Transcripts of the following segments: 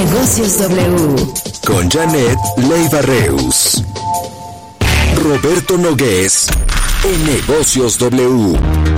Negocios W. Con Janet Leiva Reus. Roberto Nogués en Negocios W.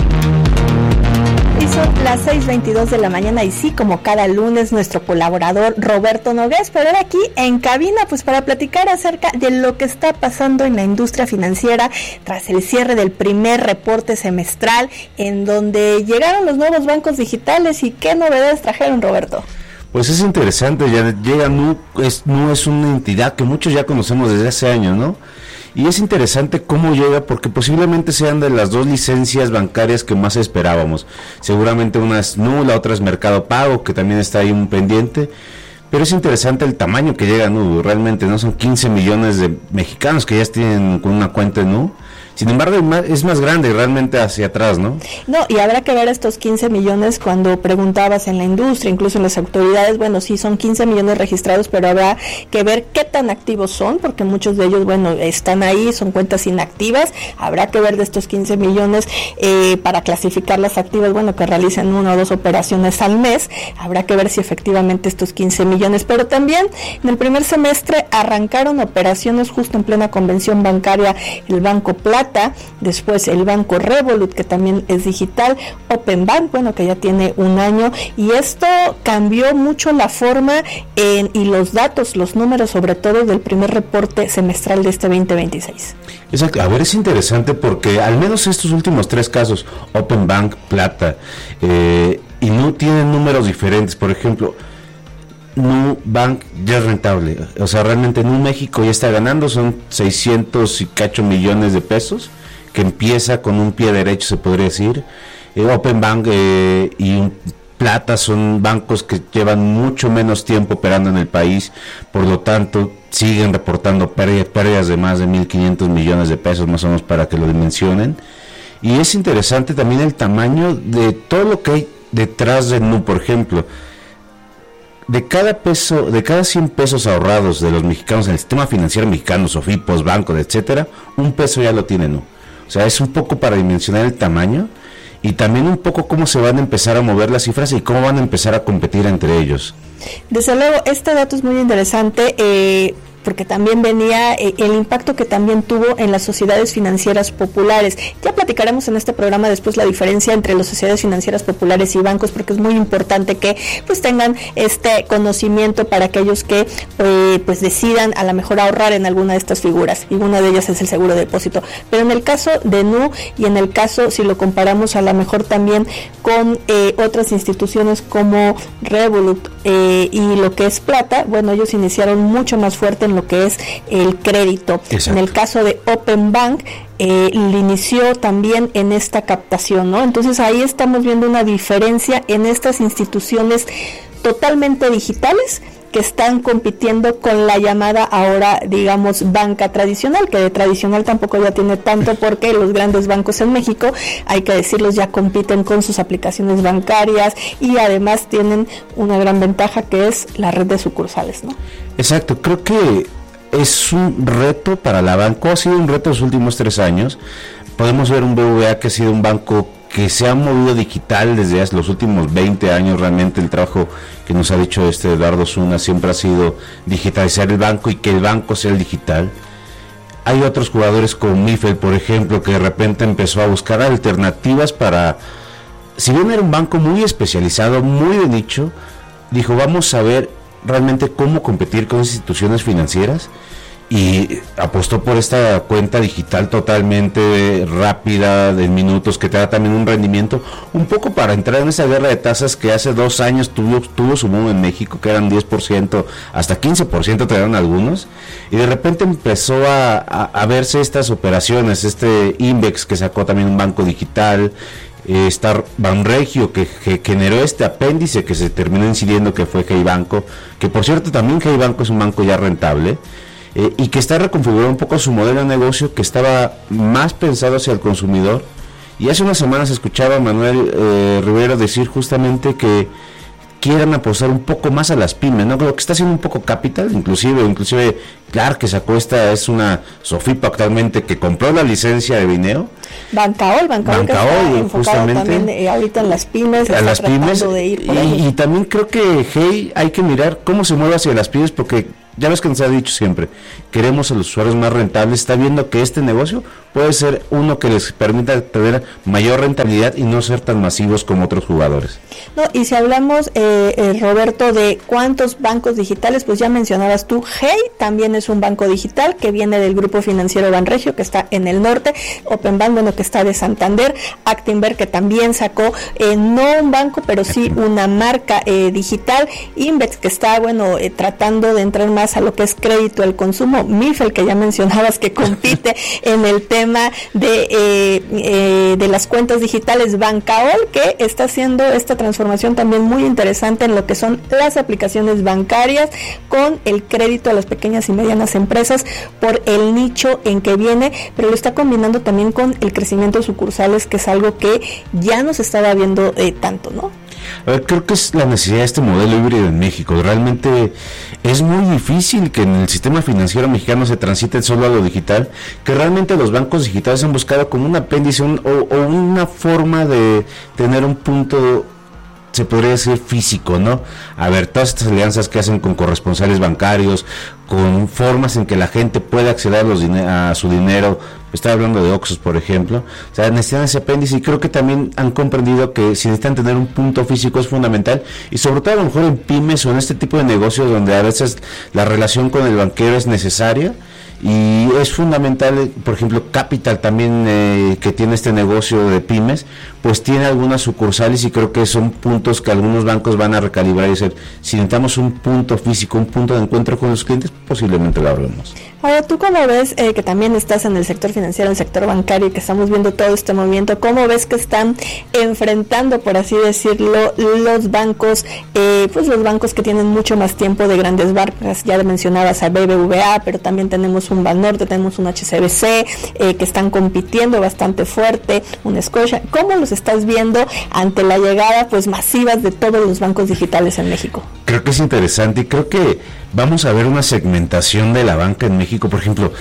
Y son las 6:22 de la mañana y sí, como cada lunes, nuestro colaborador Roberto Nogués, pero ahora aquí en cabina, pues para platicar acerca de lo que está pasando en la industria financiera tras el cierre del primer reporte semestral, en donde llegaron los nuevos bancos digitales. ¿Y qué novedades trajeron, Roberto? Pues es interesante, ya llega Nu es una entidad que muchos ya conocemos desde hace años, ¿no? Y es interesante cómo llega, porque posiblemente sean de las dos licencias bancarias que más esperábamos. Seguramente una es Nu, la otra es Mercado Pago, que también está ahí un pendiente. Pero es interesante el tamaño que llega Nu, realmente, ¿no? Son 15 millones de mexicanos que ya tienen con una cuenta en Nu. Sin embargo, es más grande realmente hacia atrás, ¿no? No, y habrá que ver estos 15 millones cuando preguntabas en la industria, incluso en las autoridades. Bueno, sí, son 15 millones registrados, pero habrá que ver qué tan activos son, porque muchos de ellos, bueno, están ahí, son cuentas inactivas. Habrá que ver de estos 15 millones para clasificar las activas, bueno, que realicen 1 o 2 operaciones al mes. Habrá que ver si efectivamente estos 15 millones, pero también en el primer semestre arrancaron operaciones justo en plena convención bancaria, el Banco Plata, después el Banco Revolut, que también es digital, Open Bank, bueno, que ya tiene un año, y esto cambió mucho la forma y los datos, los números, sobre todo del primer reporte semestral de este 2026. Exacto, a ver, es interesante porque al menos estos últimos 3 casos, Open Bank, Plata, y Nu tienen números diferentes. Por ejemplo, Nu Bank ya es rentable, o sea, realmente Nu México ya está ganando, son 600 y cacho millones de pesos, que empieza con un pie derecho, se podría decir. Open Bank y Plata son bancos que llevan mucho menos tiempo operando en el país, por lo tanto siguen reportando pérdidas de más de 1.500 millones de pesos, más o menos, para que lo dimensionen. Y es interesante también el tamaño de todo lo que hay detrás de Nu. Por ejemplo, de cada 100 pesos ahorrados de los mexicanos en el sistema financiero mexicano, Sofipos, bancos, etcétera, 1 peso ya lo tiene Nu. O sea, es un poco para dimensionar el tamaño y también un poco cómo se van a empezar a mover las cifras y cómo van a empezar a competir entre ellos. Desde luego, este dato es muy interesante, porque también venía el impacto que también tuvo en las sociedades financieras populares. Ya platicaremos en este programa después la diferencia entre las sociedades financieras populares y bancos, porque es muy importante que pues tengan este conocimiento para aquellos que pues decidan a lo mejor ahorrar en alguna de estas figuras, y una de ellas es el seguro de depósito. Pero en el caso de Nu, y en el caso, si lo comparamos a lo mejor también con otras instituciones como Revolut y lo que es Plata, bueno, ellos iniciaron mucho más fuerte en lo que es el crédito. Exacto. En el caso de Open Bank, le inició también en esta captación, ¿no? Entonces ahí estamos viendo una diferencia en estas instituciones totalmente digitales que están compitiendo con la llamada ahora, digamos, banca tradicional, que de tradicional tampoco ya tiene tanto, porque los grandes bancos en México, hay que decirlos, ya compiten con sus aplicaciones bancarias y además tienen una gran ventaja, que es la red de sucursales, ¿no? Exacto, creo que es un reto para la banca, ha sido un reto los últimos 3 años. Podemos ver un BBVA que ha sido un banco que se ha movido digital desde los últimos 20 años. Realmente el trabajo que nos ha dicho Eduardo Zuna siempre ha sido digitalizar el banco y que el banco sea el digital. Hay otros jugadores como Mifel, por ejemplo, que de repente empezó a buscar alternativas para, si bien era un banco muy especializado, muy de nicho, dijo, vamos a ver realmente cómo competir con instituciones financieras, y apostó por esta cuenta digital totalmente rápida, de minutos, que te da también un rendimiento, un poco para entrar en esa guerra de tasas que hace 2 años tuvo su boom en México, que eran 10%, hasta 15% te dan algunos, y de repente empezó a verse estas operaciones, este Invex que sacó también un banco digital, está Banregio que generó este apéndice que se terminó incidiendo, que fue Hey Banco, que por cierto también Hey Banco es un banco ya rentable, y que está reconfigurando un poco su modelo de negocio, que estaba más pensado hacia el consumidor. Y hace unas semanas escuchaba a Manuel Rivero decir justamente que quieran apostar un poco más a las pymes, ¿no? Lo que está haciendo un poco Capital, inclusive Clark, que sacó es una Sofipa actualmente, que compró la licencia de Bineo. Bancaol que está enfocado también ahorita en las pymes, a las pymes, de ir por y también creo que hay que mirar cómo se mueve hacia las pymes, porque ya ves que nos ha dicho siempre, queremos a los usuarios más rentables, está viendo que este negocio puede ser uno que les permita tener mayor rentabilidad y no ser tan masivos como otros jugadores. No, y si hablamos, Roberto, de cuántos bancos digitales, pues ya mencionabas tú, Hey también es un banco digital que viene del grupo financiero Banregio, que está en el norte, Openbank, bueno, que está de Santander, Actinver, que también sacó, no un banco, pero sí una marca digital, Invex, que está, bueno, tratando de entrar más a lo que es crédito al consumo, Mifel, que ya mencionabas que compite en el tema de las cuentas digitales, Bancaol, que está haciendo esta transformación también muy interesante en lo que son las aplicaciones bancarias con el crédito a las pequeñas y medianas empresas por el nicho en que viene, pero lo está combinando también con el crecimiento de sucursales, que es algo que ya no se estaba viendo tanto, ¿no? A ver, creo que es la necesidad de este modelo híbrido en México. Realmente es muy difícil que en el sistema financiero mexicano se transite solo a lo digital, que realmente los bancos digitales han buscado como un apéndice o una forma de tener un punto, se podría decir, físico, ¿no? A ver, todas estas alianzas que hacen con corresponsales bancarios, con formas en que la gente puede acceder a su dinero, estoy hablando de Oxxos, por ejemplo, o sea, necesitan ese apéndice, y creo que también han comprendido que si necesitan tener un punto físico es fundamental, y sobre todo a lo mejor en pymes o en este tipo de negocios donde a veces la relación con el banquero es necesaria, y es fundamental. Por ejemplo, Capital también, que tiene este negocio de pymes, pues tiene algunas sucursales, y creo que son puntos que algunos bancos van a recalibrar y decir, si necesitamos un punto físico, un punto de encuentro con los clientes, posiblemente lo abrimos. Ahora, ¿tú cómo ves, que también estás en el sector financiero, en el sector bancario, y que estamos viendo todo este movimiento, cómo ves que están enfrentando, por así decirlo, los bancos, pues los bancos que tienen mucho más tiempo, de grandes bancas? Ya mencionabas a BBVA, pero también tenemos un Banorte, tenemos un HSBC, que están compitiendo bastante fuerte, un Scotia. ¿Cómo los estás viendo ante la llegada, pues, masivas de todos los bancos digitales en México? Creo que es interesante, y creo que vamos a ver una segmentación de la banca en México. Por ejemplo,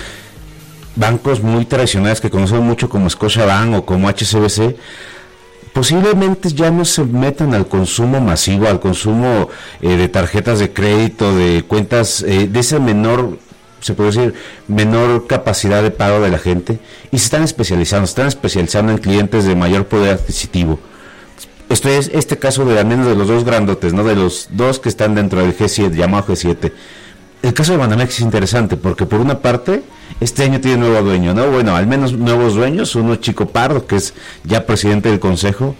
bancos muy tradicionales que conocemos mucho como Scotiabank o como HSBC, posiblemente ya no se metan al consumo masivo, al consumo de tarjetas de crédito, de cuentas, de ese menor, se puede decir, menor capacidad de pago de la gente, y se están especializando en clientes de mayor poder adquisitivo. Esto es este caso de al menos de los dos grandotes, ¿no? De los dos que están dentro del G7, llamado G7. El caso de Banamex es interesante porque, por una parte, este año tiene nuevo dueño, ¿no? Bueno, al menos nuevos dueños, uno Chico Pardo, que es ya presidente del consejo,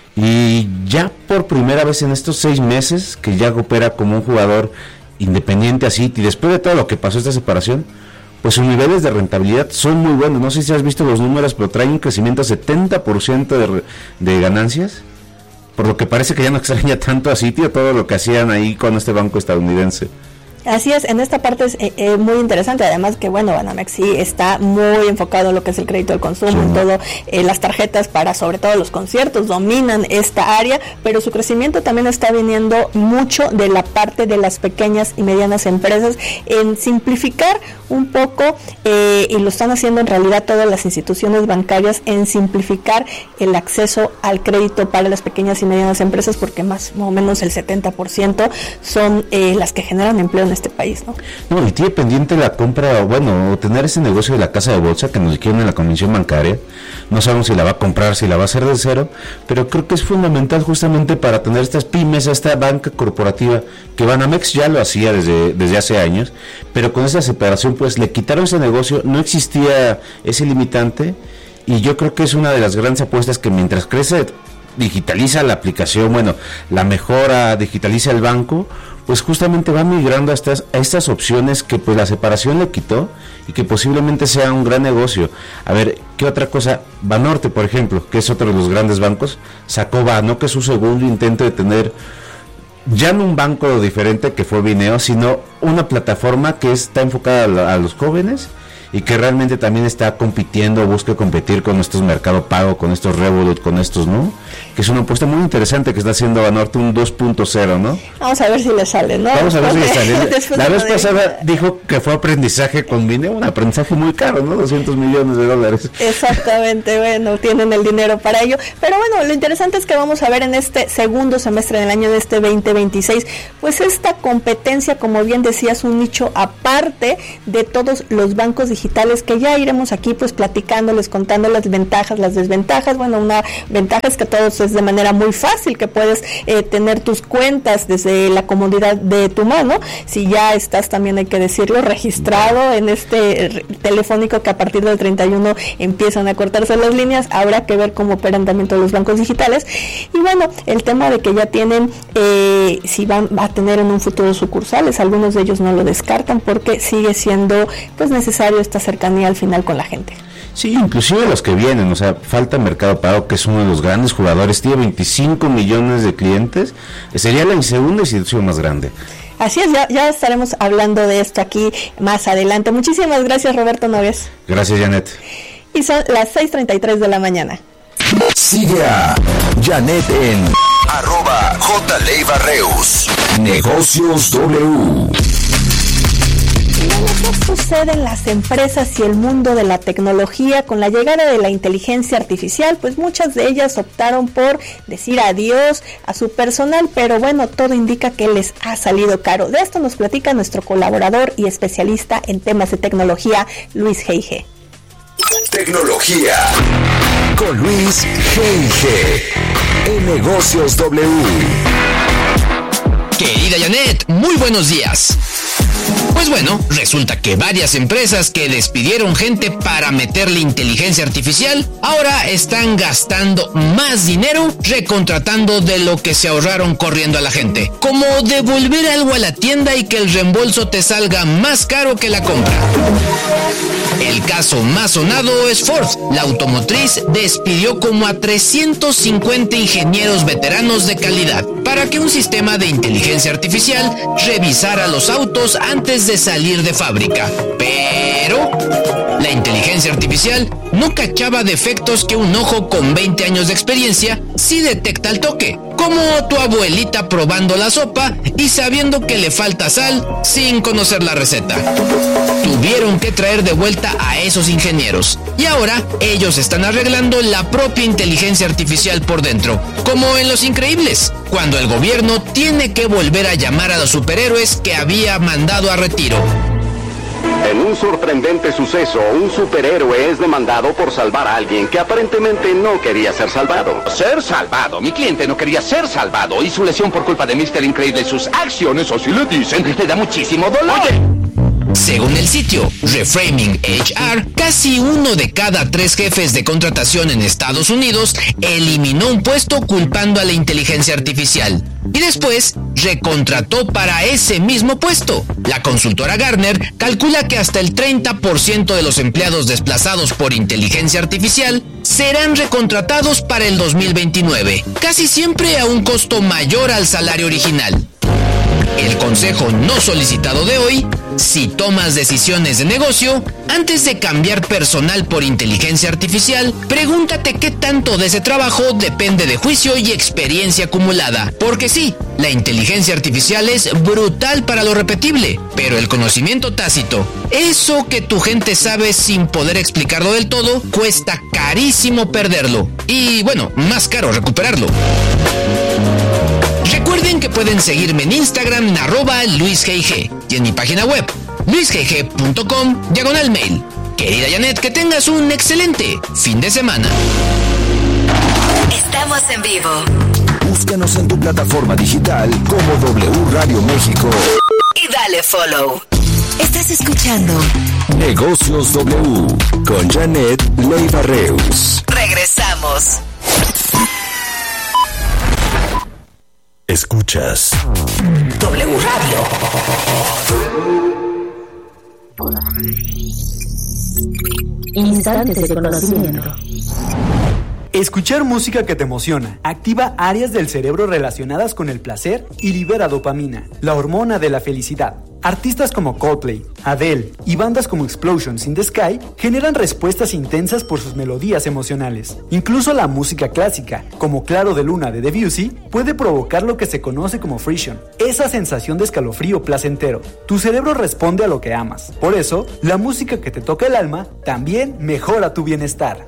y ya por primera vez en estos 6 meses que ya opera como un jugador independiente así, y después de todo lo que pasó esta separación, pues sus niveles de rentabilidad son muy buenos. No sé si has visto los números, pero traen un crecimiento de 70% de ganancias, por lo que parece que ya no extraña tanto a Citi, todo lo que hacían ahí con este banco estadounidense. Así es, en esta parte es muy interesante, además que, bueno, Banamex sí está muy enfocado en lo que es el crédito al consumo, sí, en todo, las tarjetas para sobre todo los conciertos, dominan esta área, pero su crecimiento también está viniendo mucho de la parte de las pequeñas y medianas empresas, en simplificar un poco, y lo están haciendo en realidad todas las instituciones bancarias, en simplificar el acceso al crédito para las pequeñas y medianas empresas, porque más o menos el 70% son las que generan empleo en este país, ¿no? No, y tiene pendiente la compra, bueno, tener ese negocio de la casa de bolsa que nos dijeron en la Comisión Bancaria. No sabemos si la va a comprar, si la va a hacer de cero, pero creo que es fundamental justamente para tener estas pymes, esta banca corporativa, que Banamex ya lo hacía desde hace años, pero con esa separación pues le quitaron ese negocio, no existía ese limitante, y yo creo que es una de las grandes apuestas que mientras crece, digitaliza la aplicación, bueno, la mejora, digitaliza el banco, pues justamente va migrando a estas opciones que pues la separación le quitó, y que posiblemente sea un gran negocio. A ver, ¿qué otra cosa? Banorte, por ejemplo, que es otro de los grandes bancos, sacó Bano, que es su segundo intento de tener ya no un banco diferente que fue Bineo, sino una plataforma que está enfocada a los jóvenes, y que realmente también está compitiendo, busca competir con estos Mercado Pago, con estos Revolut, con estos, ¿no? Que es una apuesta muy interesante que está haciendo Banorte, un 2.0, ¿no? Vamos a ver si le sale, ¿no? Vamos a ver si le sale. La vez pasada dijo que fue aprendizaje con dinero, un aprendizaje muy caro, ¿no? 200 millones de dólares. Exactamente, bueno, tienen el dinero para ello. Pero bueno, lo interesante es que vamos a ver en este segundo semestre del año de este 2026, pues esta competencia, como bien decías, un nicho aparte de todos los bancos digitales, que ya iremos aquí pues platicándoles, contando las ventajas, las desventajas. Bueno, una ventaja es que todo es de manera muy fácil, que puedes tener tus cuentas desde la comodidad de tu mano, si ya estás, también hay que decirlo, registrado en este telefónico, que a partir del 31 empiezan a cortarse las líneas. Habrá que ver cómo operan también todos los bancos digitales. Y bueno, el tema de que ya tienen, si van a tener en un futuro sucursales, algunos de ellos no lo descartan, porque sigue siendo pues necesario esta cercanía al final con la gente. Sí, inclusive los que vienen, o sea, falta Mercado Pago, que es uno de los grandes jugadores, tiene 25 millones de clientes, sería la segunda institución más grande. Así es, ya estaremos hablando de esto aquí más adelante. Muchísimas gracias, Roberto Nogués. Gracias, Janet. Y son las 6:33 de la mañana. Sigue a Janet en @JLeiva-Reus. Negocios W. ¿Qué sucede en las empresas y el mundo de la tecnología con la llegada de la inteligencia artificial? Pues muchas de ellas optaron por decir adiós a su personal, pero bueno, todo indica que les ha salido caro. De esto nos platica nuestro colaborador y especialista en temas de tecnología, Luis G.I.G. Tecnología con Luis G.I.G. en Negocios W. Querida Janet, muy buenos días. Pues bueno, resulta que varias empresas que despidieron gente para meterle inteligencia artificial, ahora están gastando más dinero recontratando de lo que se ahorraron corriendo a la gente. Como devolver algo a la tienda y que el reembolso te salga más caro que la compra. El caso más sonado es Ford. La automotriz despidió como a 350 ingenieros veteranos de calidad para que un sistema de inteligencia artificial revisara los autos antes de salir de fábrica. Pero la inteligencia artificial no cachaba defectos que un ojo con 20 años de experiencia sí detecta al toque, como tu abuelita probando la sopa y sabiendo que le falta sal sin conocer la receta. Tuvieron que traer de vuelta a esos ingenieros y ahora ellos están arreglando la propia inteligencia artificial por dentro, como en Los Increíbles, cuando el gobierno tiene que volver a llamar a los superhéroes que había mandado a retiro. En un sorprendente suceso, un superhéroe es demandado por salvar a alguien que aparentemente no quería ser salvado. ¿Ser salvado? Mi cliente no quería ser salvado y su lesión por culpa de Mr. Increíble y sus acciones, así le dicen, le da muchísimo dolor. Oye. Según el sitio Reframing HR, casi 1 de cada 3 jefes de contratación en Estados Unidos eliminó un puesto culpando a la inteligencia artificial y después recontrató para ese mismo puesto. La consultora Gartner calcula que hasta el 30% de los empleados desplazados por inteligencia artificial serán recontratados para el 2029, casi siempre a un costo mayor al salario original. El consejo no solicitado de hoy: si tomas decisiones de negocio, antes de cambiar personal por inteligencia artificial, pregúntate qué tanto de ese trabajo depende de juicio y experiencia acumulada. Porque sí, la inteligencia artificial es brutal para lo repetible, pero el conocimiento tácito, eso que tu gente sabe sin poder explicarlo del todo, cuesta carísimo perderlo. Y bueno, más caro recuperarlo. Recuerden que pueden seguirme en Instagram en @LuisGig y en mi página web luisgg.com/mail. Querida Janet, que tengas un excelente fin de semana. Estamos en vivo. Búscanos en tu plataforma digital como W Radio México Y dale follow. Estás escuchando Negocios W con Janet Leiva-Reus. Regresamos. Escuchas W Radio. Instantes de conocimiento. Escuchar música que te emociona activa áreas del cerebro relacionadas con el placer y libera dopamina, la hormona de la felicidad. Artistas como Coldplay, Adele y bandas como Explosions in the Sky generan respuestas intensas por sus melodías emocionales. Incluso la música clásica, como Claro de Luna de Debussy, puede provocar lo que se conoce como frisson, esa sensación de escalofrío placentero. Tu cerebro responde a lo que amas. Por eso, la música que te toca el alma también mejora tu bienestar.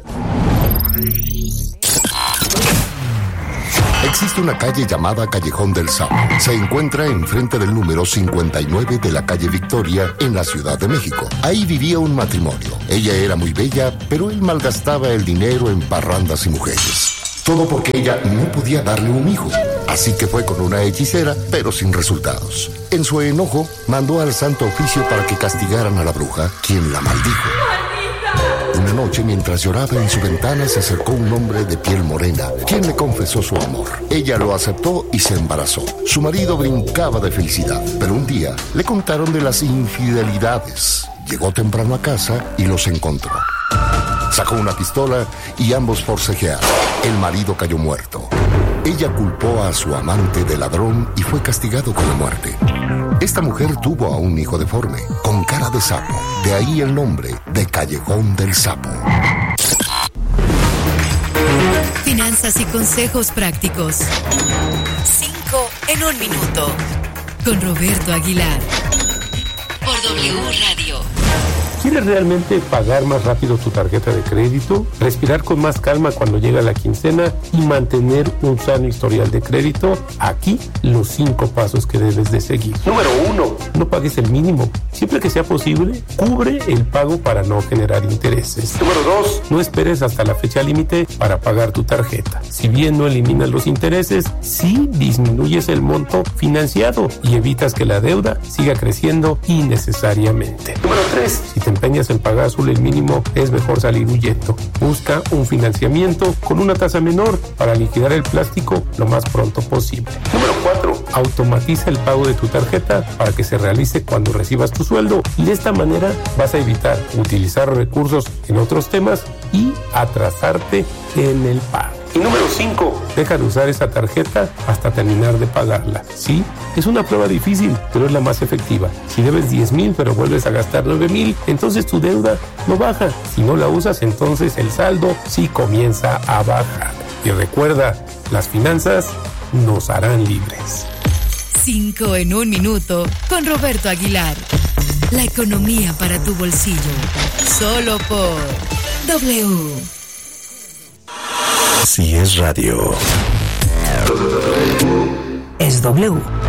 Existe una calle llamada Callejón del Sapo. Se encuentra enfrente del número 59 de la calle Victoria, en la Ciudad de México. Ahí vivía un matrimonio. Ella era muy bella, pero él malgastaba el dinero en parrandas y mujeres. Todo porque ella no podía darle un hijo. Así que fue con una hechicera, pero sin resultados. En su enojo, mandó al Santo Oficio para que castigaran a la bruja, quien la maldijo. Una noche, mientras lloraba en su ventana, se acercó un hombre de piel morena, quien le confesó su amor. Ella lo aceptó y se embarazó. Su marido brincaba de felicidad, pero un día le contaron de las infidelidades. Llegó temprano a casa y los encontró. Sacó una pistola y ambos forcejearon. El marido cayó muerto. Ella culpó a su amante de ladrón y fue castigado con la muerte. Esta mujer tuvo a un hijo deforme, con cara de sapo. De ahí el nombre de Callejón del Sapo. Finanzas y consejos prácticos. 5 en 1 minuto. Con Roberto Aguilar. Por W Radio. ¿Quieres realmente pagar más rápido tu tarjeta de crédito? Respirar con más calma cuando llega la quincena y mantener un sano historial de crédito. Aquí los 5 pasos que debes de seguir. Número 1. No pagues el mínimo. Siempre que sea posible, cubre el pago para no generar intereses. Número 2. No esperes hasta la fecha límite para pagar tu tarjeta. Si bien no eliminas los intereses, sí disminuyes el monto financiado y evitas que la deuda siga creciendo innecesariamente. Número 3. Si te empeñas en pagar solo el mínimo, es mejor salir huyendo. Busca un financiamiento con una tasa menor para liquidar el plástico lo más pronto posible. Número 4. Automatiza el pago de tu tarjeta para que se realice cuando recibas tu sueldo, y de esta manera vas a evitar utilizar recursos en otros temas y atrasarte en el pago. Y número 5, deja de usar esa tarjeta hasta terminar de pagarla. Sí, es una prueba difícil, pero es la más efectiva. Si debes 10,000 pero vuelves a gastar 9,000, entonces tu deuda no baja. Si no la usas, entonces el saldo sí comienza a bajar. Y recuerda, las finanzas nos harán libres. 5 en 1 minuto con Roberto Aguilar. La economía para tu bolsillo. Solo por W. Si es radio, es W.